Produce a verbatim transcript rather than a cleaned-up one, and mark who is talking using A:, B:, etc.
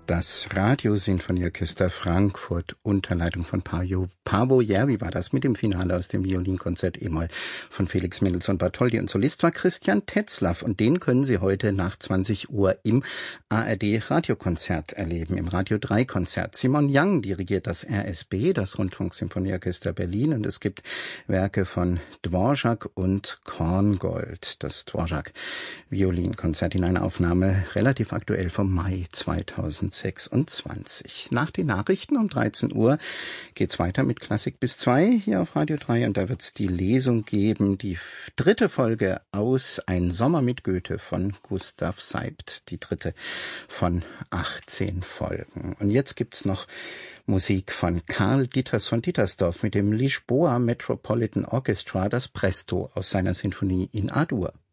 A: Das Radiosinfonieorchester Frankfurt unter Leitung von Pajo, Paavo Järvi war das mit dem Finale aus dem Violinkonzert E-Moll von Felix Mendelssohn Bartholdy. Und Solist war Christian Tetzlaff. Und den können Sie heute nach zwanzig Uhr im A R D-Radiokonzert erleben, im Radio drei Konzert. Simon Young dirigiert das R S B, das Rundfunksymphonieorchester Berlin. Und es gibt Werke von Dvorak und Korngold. Das Dvorak-Violinkonzert in einer Aufnahme relativ aktuell vom Mai zweitausendsechsundzwanzig. Nach den Nachrichten um dreizehn Uhr geht's weiter mit Klassik bis zwei hier auf Radio drei und da wird's die Lesung geben, die dritte Folge aus Ein Sommer mit Goethe von Gustav Seibt, die dritte von achtzehn Folgen. Und jetzt gibt's noch Musik von Karl Dieters von Dietersdorf mit dem Lisboa Metropolitan Orchestra, das Presto aus seiner Sinfonie in A-Dur.